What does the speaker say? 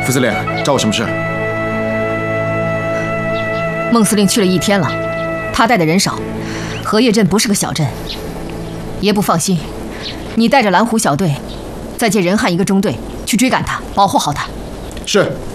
副司令，找我什么事？ 孟司令去了1天了，他带的人少，荷叶镇不是个小镇。爷不放心，你带着蓝虎小队，再借任汉一个中队去追赶他，保护好他。 是。